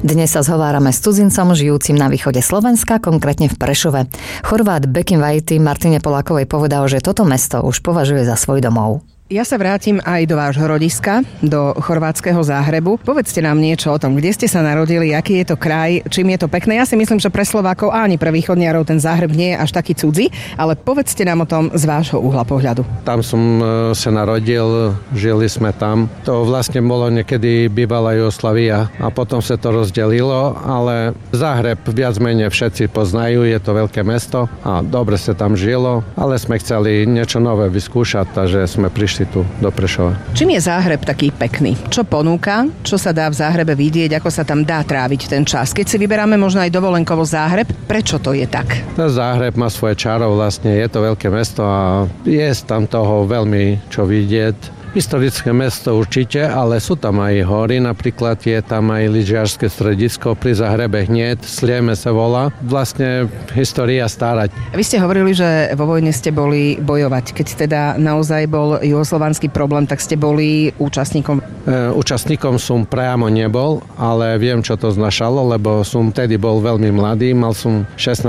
Dnes sa zhovárame s cudzincom žijúcim na východe Slovenska, konkrétne v Prešove. Chorvát Bekim Vajty Martine Polákovej povedal, že toto mesto už považuje za svoj domov. Ja sa vrátim aj do vášho rodiska, do chorvátskeho Záhrebu. Povedzte nám niečo o tom, kde ste sa narodili, aký je to kraj, čím je to pekné. Ja si myslím, že pre Slovákov ani pre východniarov ten Záhreb nie je až taký cudzí, ale povedzte nám o tom z vášho uhla pohľadu. Tam som sa narodil, žili sme tam. To vlastne bolo niekedy bývalá Jugoslavia a potom sa to rozdelilo, ale Záhreb viac menej všetci poznajú, je to veľké mesto a dobre sa tam žilo, ale sme chceli niečo nové vyskúšať, takže sme prišli tu do Prešova. Čím je Záhreb taký pekný? Čo ponúka? Čo sa dá v Záhrebe vidieť? Ako sa tam dá tráviť ten čas? Keď si vyberáme možno aj dovolenkovo Záhreb, prečo to je tak? Záhreb má svoje čaro, vlastne je to veľké mesto a je tam toho veľmi čo vidieť. Historické mesto určite, ale sú tam aj hory, napríklad je tam aj lyžiarske stredisko pri Záhrebe hneď, Slieme sa volá. Vlastne história stará. Vy ste hovorili, že vo vojne ste boli bojovať. Keď teda naozaj bol juhoslovanský problém, tak ste boli účastníkom? Účastníkom som priamo nebol, ale viem, čo to znašalo, lebo som tedy bol veľmi mladý, mal som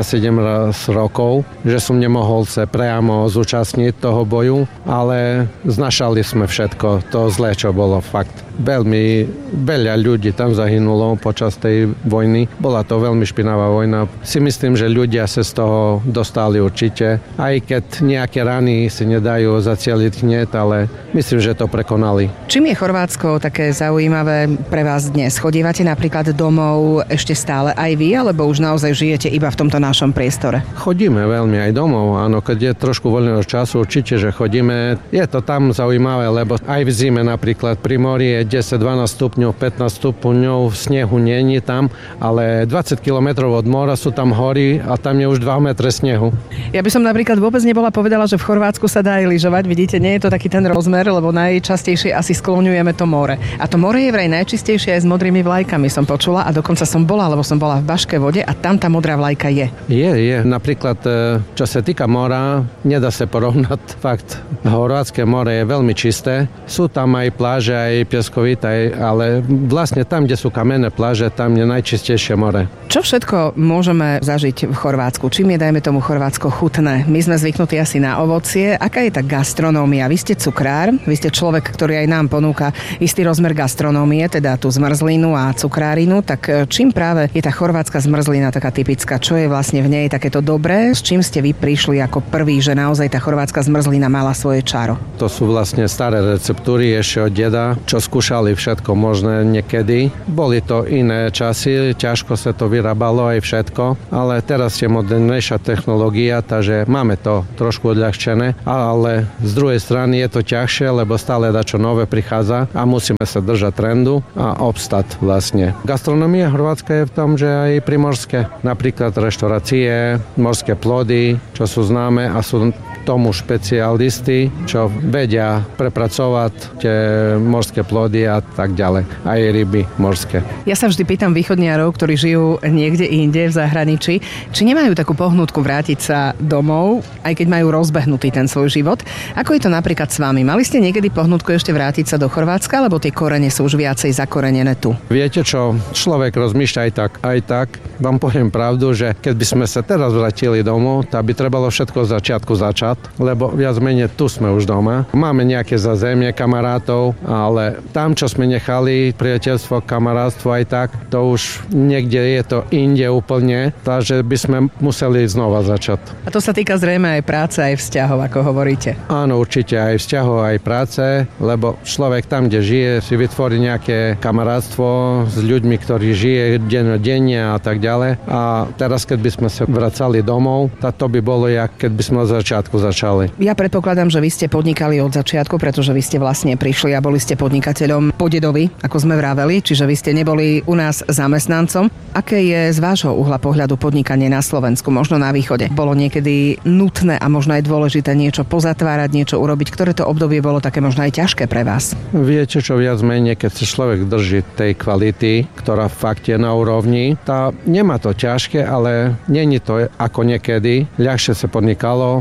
16-17 rokov, že som nemohol sa priamo zúčastniť toho boju, ale znašali sme všetko, to zlé, čo bolo fakt. Veľmi veľa ľudí tam zahynulo počas tej vojny. Bola to veľmi špinavá vojna. Si myslím, že ľudia sa z toho dostali určite. Aj keď nejaké rany si nedajú zacieliť hneď, ale myslím, že to prekonali. Čím je Chorvátsko také zaujímavé pre vás dnes? Chodívate napríklad domov ešte stále aj vy, alebo už naozaj žijete iba v tomto našom priestore? Chodíme veľmi aj domov, áno, keď je trošku voľného času, určite, že chodíme. Je to tam zaujímavé, lebo aj v zime napríklad pri mori je 10-12 stupňov, 15 stupňov, snehu není tam, ale 20 kilometrov od mora sú tam hory a tam je už 2 metre snehu. Ja by som napríklad vôbec nebola povedala, že v Chorvátsku sa dá aj lyžovať. Vidíte, nie je to taký ten rozmer, lebo najčastejšie asi skloňujeme to more. A to more je vraj najčistejšie aj s modrými vlajkami, som počula, a dokonca som bola, lebo som bola v Baškej Vode a tam tá modrá vlajka je. Je. Napríklad, čo sa týka mora, nedá sa porovnať. Fakt, Chorvátske more je veľmi čisté. Sú tam aj pláže, aj pieskovité, ale vlastne tam, kde sú kamenné pláže, tam je najčistejšie more. Čo všetko môžeme zažiť v Chorvátsku? Čím je, dajme tomu, Chorvátsko chutné? My sme zvyknutí asi na ovocie. Aká je tá gastronómia? Vy ste cukrár, vy ste človek, ktorý aj nám ponúka istý rozmer gastronómie, teda tú zmrzlinu a cukrárinu. Tak čím práve je tá chorvátska zmrzlina taká typická? Čo je vlastne v nej takéto dobré? S čím ste vy prišli ako prvý, že naozaj tá chorvátska zmrzlina mala svoje čaro? To sú vlastne staré receptúry ešte od deda, čo skúšali všetko možné niekedy. Boli to iné časy, ťažko sa to vyrábalo aj všetko, ale teraz je modernejšia technológia, takže máme to trošku odľahčené, ale z druhej strany je to ťažšie, lebo stále dačo nové prichádza a musíme sa držať trendu a obstať vlastne. Gastronomia chorvátska je v tom, že aj primorské, napríklad reštaurácie, morské plody, čo sú známe a sú tomu špecialisti, čo vedia prepracovať tie morské plody a tak ďalej. Aj ryby morské. Ja sa vždy pýtam východniarov, ktorí žijú niekde inde v zahraničí, či nemajú takú pohnutku vrátiť sa domov, aj keď majú rozbehnutý ten svoj život. Ako je to napríklad s vami? Mali ste niekedy pohnutku ešte vrátiť sa do Chorvátska, alebo tie korene sú už viacej zakorenené tu? Viete čo? Človek rozmýšľa aj tak. Vám poviem pravdu, že keď by sme sa teraz vrátili domov, tak by trebalo všetko z začiatku začať, lebo viac menej tu sme už doma. Máme nejaké zázemie kamarátov, ale tam, čo sme nechali, priateľstvo, kamarátstvo aj tak, to už niekde je to inde úplne, takže by sme museli znova začať. A to sa týka zrejme aj práce, aj vzťahov, ako hovoríte. Áno, určite aj vzťahov, aj práce, lebo človek tam, kde žije, si vytvorí nejaké kamarátstvo s ľuďmi, ktorí žije dennodenne a tak ďalej. A teraz, keď by sme sa vracali domov, tak to by bolo, jak keď by sme od začiatku začali. Ja predpokladám, že vy ste podnikali od začiatku, pretože vy ste vlastne prišli a boli ste podnikateľom po dedovi, ako sme vraveli, čiže vy ste neboli u nás zamestnancom. Aké je z vášho uhla pohľadu podnikanie na Slovensku, možno na východe? Bolo niekedy nutné a možno aj dôležité niečo pozatvárať, niečo urobiť? Ktoré to obdobie bolo také možno aj ťažké pre vás? Viete čo, viac menej, keď sa človek drží tej kvality, ktorá fakt je na úrovni, tá nemá to ťažké, ale není to ako niekedy. Ľahšie sa podnikalo. Z dobu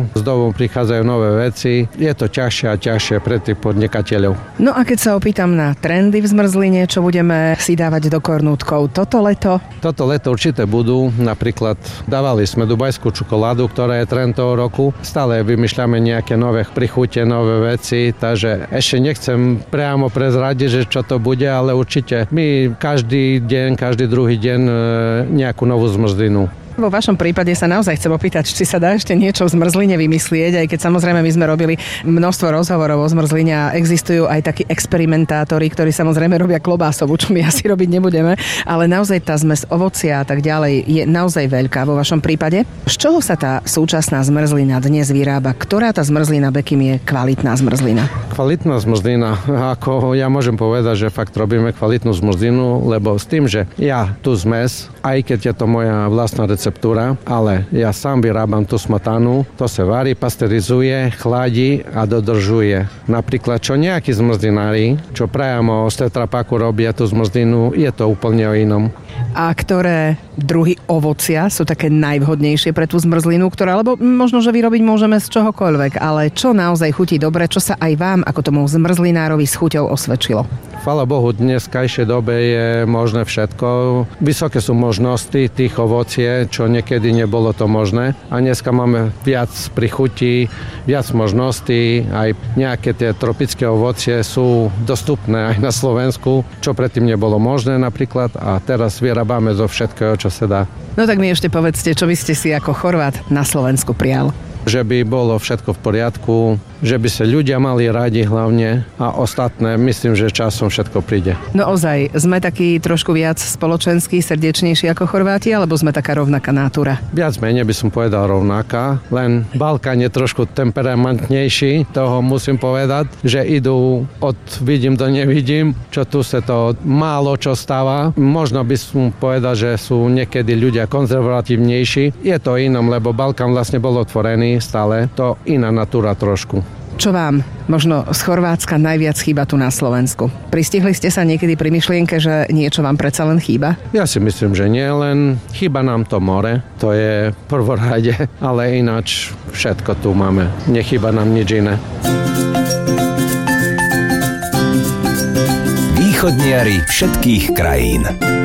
prichádzajú nové veci. Je to ťažšie a ťažšie pre tých podnikateľov. No a keď sa opýtam na trendy v zmrzline, čo budeme si dávať do kornútkov toto leto? Toto leto určite budú. Napríklad dávali sme dubajskú čokoládu, ktorá je trend toho roku. Stále vymýšľame nejaké nové prichute, nové veci, takže ešte nechcem priamo prezradiť, že čo to bude, ale určite my každý deň, každý druhý deň nejakú novú zmrzlinu. Vo vašom prípade sa naozaj chcem opýtať, či sa dá ešte niečo v zmrzline vymyslieť, aj keď samozrejme my sme robili množstvo rozhovorov o zmrzline a existujú aj takí experimentátori, ktorí samozrejme robia klobásovú, čo my asi robiť nebudeme, ale naozaj tá zmes ovocia a tak ďalej je naozaj veľká vo vašom prípade. Z čoho sa tá súčasná zmrzlina dnes vyrába? Ktorá tá zmrzlina, Bekim, je kvalitná zmrzlina? Kvalitná zmrzlina, ako ja môžem povedať, že fakt robíme kvalitnú zmrzlinu, lebo s tým, že ja tú zmes, aj keď je to moja vlastná receptúra, ale ja sám vyrábam tú smetanu, to sa varí, pasterizuje, chladí a dodržuje. Napríklad, čo nejakí zmrzlinári, čo priamo z Tetra Paku robia tú zmrzlinu, je to úplne o inom. A ktoré druhy ovocia sú také najvhodnejšie pre tú zmrzlinu, ktorá, lebo možno, že vyrobiť môžeme z čohokoľvek, ale čo naozaj chutí dobre, čo sa aj vám, ako tomu zmrzlinárovi s chuťou osvedčilo? Chvála Bohu, dnes v dneskajšej dobe je možné všetko. Vysoké sú možnosti tých ovocie, čo niekedy nebolo to možné. A dneska máme viac prichutí, viac možností. Aj nejaké tie tropické ovocie sú dostupné aj na Slovensku, čo predtým nebolo možné napríklad. A teraz vyrábame zo všetkého, čo sa dá. No tak mi ešte povedzte, čo by ste si ako Chorvát na Slovensku prijal? Že by bolo všetko v poriadku, že by sa ľudia mali radi hlavne a ostatné, myslím, že časom všetko príde. No ozaj, sme takí trošku viac spoločenskí, srdečnejší ako Chorváti, alebo sme taká rovnaká natúra? Viac menej by som povedal rovnaká, len Balkán je trošku temperamentnejší, toho musím povedať, že idú od vidím do nevidím, čo tu sa to málo čo stáva. Možno by som povedal, že sú niekedy ľudia konzervatívnejší. Je to inom, lebo Balkán vlastne bol otvorený stále, to iná natúra trošku. Čo vám možno z Chorvátska najviac chýba tu na Slovensku? Pristihli ste sa niekedy pri myšlienke, že niečo vám predsa len chýba? Ja si myslím, že nie, len chýba nám to more, to je prvorade, ale ináč všetko tu máme, nechýba nám nič iné. Východniari všetkých krajín.